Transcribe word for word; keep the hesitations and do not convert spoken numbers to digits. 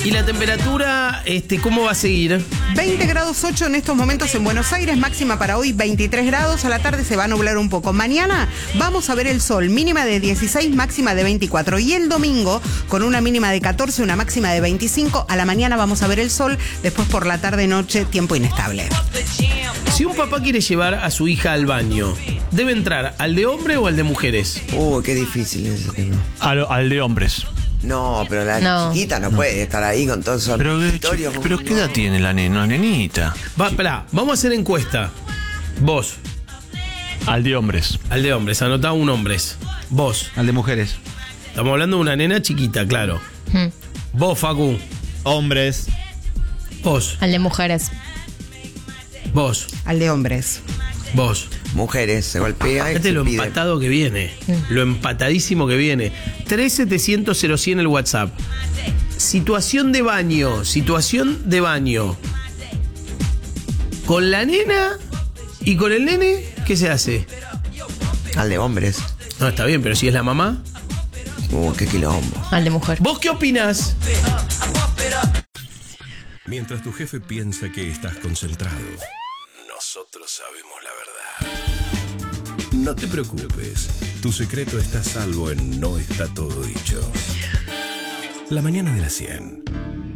¿Y la temperatura, este, cómo va a seguir? veinte grados ocho en estos momentos en Buenos Aires, máxima para hoy veintitrés grados, a la tarde se va a nublar un poco. Mañana vamos a ver el sol, mínima de dieciséis, máxima de veinticuatro. Y el domingo, con una mínima de catorce, una máxima de veinticinco, a la mañana vamos a ver el sol, después por la tarde-noche, tiempo inestable. Si un papá quiere llevar a su hija al baño, ¿debe entrar al de hombre o al de mujeres? Uy, qué difícil es ese tema. Al, al de hombres. No, pero la No. chiquita no, no puede estar ahí con todos esos Pero, historias. che, pero ¿qué edad tiene la nena, la nenita? Va, esperá, vamos a hacer encuesta. Vos, Al de hombres. al de hombres, anotá un hombres. Vos, Al de mujeres. estamos hablando de una nena chiquita, claro. Hmm. Vos, Facu. Hombres. Vos, Al de mujeres. vos, Al de hombres. vos. Mujeres, se golpea y Fíjate se lo pide. empatado que viene. Lo empatadísimo que viene. tres setecientos cero cien el WhatsApp. Situación de baño. Situación de baño. Con la nena y con el nene, ¿qué se hace? Al de hombres. No, está bien, pero si es la mamá. Uy, qué quilombo. Al de mujer. ¿Vos qué opinás? Mientras tu jefe piensa que estás concentrado, nosotros sabemos la verdad. No te preocupes, tu secreto está a salvo en No Está Todo Dicho. La mañana de las cien.